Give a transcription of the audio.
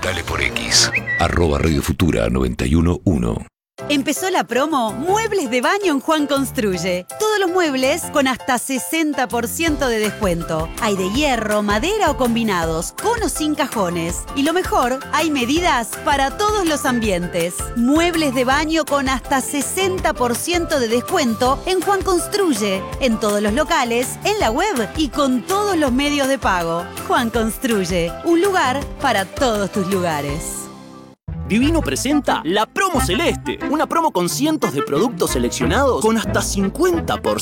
Dale por X. @Radio Futura 911. Empezó la promo Muebles de Baño en Juan Construye. Todos los muebles con hasta 60% de descuento. Hay de hierro, madera o combinados, con o sin cajones. Y lo mejor, hay medidas para todos los ambientes. Muebles de baño con hasta 60% de descuento en Juan Construye. En todos los locales, en la web y con todos los medios de pago. Juan Construye, un lugar para todos tus lugares. Divino presenta la Promo Celeste, una promo con cientos de productos seleccionados con hasta 50%